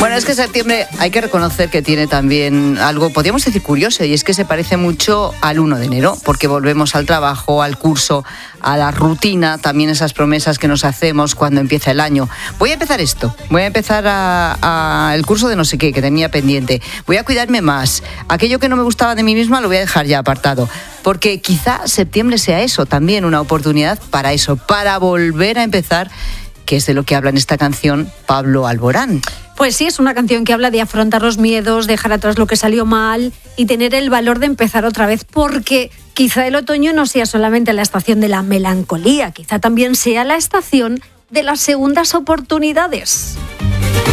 Bueno, es que septiembre hay que reconocer que tiene también algo, podríamos decir curioso, y es que se parece mucho al 1 de enero, porque volvemos al trabajo, al curso, a la rutina, también esas promesas que nos hacemos cuando empieza el año. Voy a empezar el curso de no sé qué, que tenía pendiente. Voy a cuidarme más. Aquello que no me gustaba de mí misma lo voy a dejar ya apartado, porque quizá septiembre sea eso, también una oportunidad para eso, para volver a empezar, que es de lo que habla en esta canción Pablo Alborán. Pues sí, es una canción que habla de afrontar los miedos, dejar atrás lo que salió mal y tener el valor de empezar otra vez, porque quizá el otoño no sea solamente la estación de la melancolía, quizá también sea la estación de las segundas oportunidades.